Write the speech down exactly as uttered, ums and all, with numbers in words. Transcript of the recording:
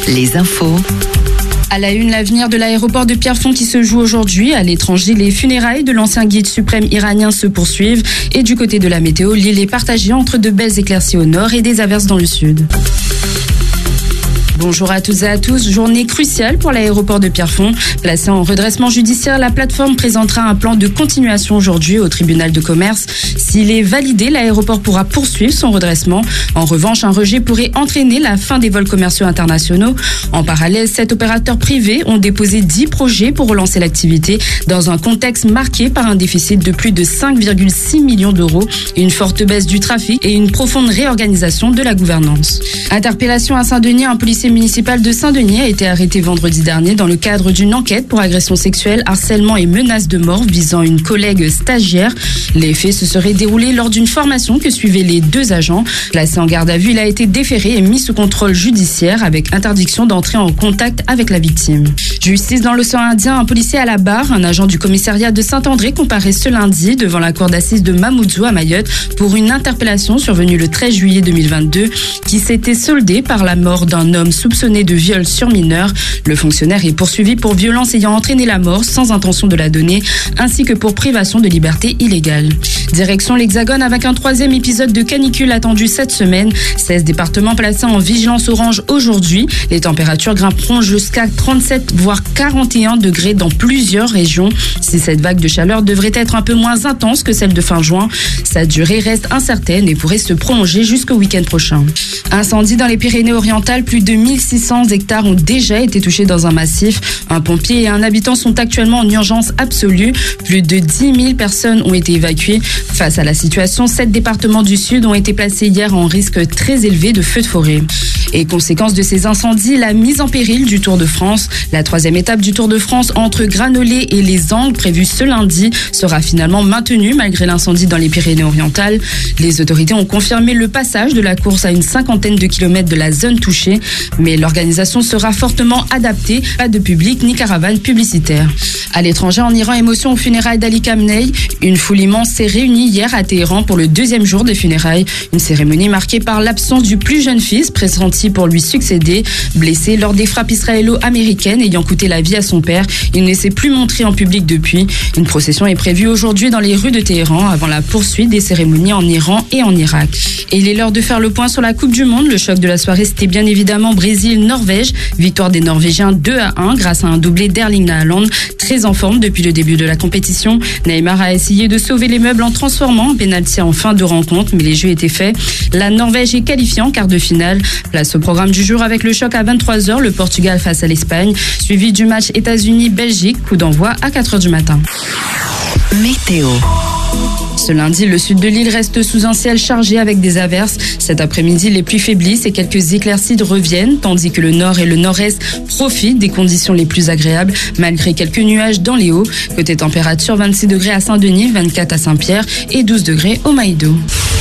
les infos. À la une, l'avenir de l'aéroport de Pierrefonds qui se joue aujourd'hui. À l'étranger, les funérailles de l'ancien guide suprême iranien se poursuivent. Et du côté de la météo, l'île est partagée entre de belles éclaircies au nord et des averses dans le sud. Bonjour à toutes et à tous. Journée cruciale pour l'aéroport de Pierrefonds. Placé en redressement judiciaire, la plateforme présentera un plan de continuation aujourd'hui au tribunal de commerce. S'il est validé, l'aéroport pourra poursuivre son redressement. En revanche, un rejet pourrait entraîner la fin des vols commerciaux internationaux. En parallèle, sept opérateurs privés ont déposé dix projets pour relancer l'activité dans un contexte marqué par un déficit de plus de cinq virgule six millions d'euros, une forte baisse du trafic et une profonde réorganisation de la gouvernance. Interpellation à Saint-Denis, un policier municipal de Saint-Denis a été arrêté vendredi dernier dans le cadre d'une enquête pour agression sexuelle, harcèlement et menace de mort visant une collègue stagiaire. Les faits se seraient déroulés lors d'une formation que suivaient les deux agents. Placé en garde à vue, il a été déféré et mis sous contrôle judiciaire avec interdiction d'entrer en contact avec la victime. Justice dans l'océan Indien, un policier à la barre, un agent du commissariat de Saint-André comparaît ce lundi devant la cour d'assises de Mamoudzou à Mayotte pour une interpellation survenue le treize juillet deux mille vingt-deux qui s'était soldée par la mort d'un homme soupçonné de viol sur mineur. Le fonctionnaire est poursuivi pour violence ayant entraîné la mort sans intention de la donner, ainsi que pour privation de liberté illégale. Direction l'Hexagone avec un troisième épisode de canicule attendu cette semaine. seize départements placés en vigilance orange aujourd'hui. Les températures grimperont jusqu'à trente-sept voire quarante et un degrés dans plusieurs régions. Si cette vague de chaleur devrait être un peu moins intense que celle de fin juin, sa durée reste incertaine et pourrait se prolonger jusqu'au week-end prochain. Incendie dans les Pyrénées-Orientales, plus de mille six cents hectares ont déjà été touchés dans un massif. Un pompier et un habitant sont actuellement en urgence absolue. Plus de dix mille personnes ont été évacuées. Face à la situation, sept départements du Sud ont été placés hier en risque très élevé de feux de forêt. Et conséquence de ces incendies, la mise en péril du Tour de France. La troisième étape du Tour de France entre Granollers et les Angles, prévue ce lundi, sera finalement maintenue malgré l'incendie dans les Pyrénées-Orientales. Les autorités ont confirmé le passage de la course à une cinquantaine de kilomètres de la zone touchée, mais l'organisation sera fortement adaptée, pas de public ni caravane publicitaire. À l'étranger, en Iran, émotion aux funérailles d'Ali Khamenei. Une foule immense s'est réunie hier à Téhéran pour le deuxième jour des funérailles. Une cérémonie marquée par l'absence du plus jeune fils, pressenti pour lui succéder. Blessé lors des frappes israélo-américaines ayant coûté la vie à son père, il ne s'est plus montré en public depuis. Une procession est prévue aujourd'hui dans les rues de Téhéran avant la poursuite des cérémonies en Iran et en Irak. Et il est l'heure de faire le point sur la Coupe du Monde. Le choc de la soirée, c'était bien évidemment Brésil-Norvège. Victoire des Norvégiens deux à un grâce à un doublé d'Erling Haaland, très en forme depuis le début de la compétition. Neymar a essayé de sauver les meubles en transformant un pénalty en fin de rencontre, mais les jeux étaient faits. La Norvège est qualifiée en quart de finale. Place au programme du jour avec le choc à vingt-trois heures, le Portugal face à l'Espagne, suivi du match États-Unis-Belgique, coup d'envoi à quatre heures du matin. Météo. Ce lundi, le sud de l'île reste sous un ciel chargé avec des averses. Cet après-midi, les pluies faiblissent et quelques éclaircies reviennent, tandis que le nord et le nord-est profitent des conditions les plus agréables, malgré quelques nuages dans les hauts. Côté température, vingt-six degrés à Saint-Denis, vingt-quatre à Saint-Pierre et douze degrés au Maïdo.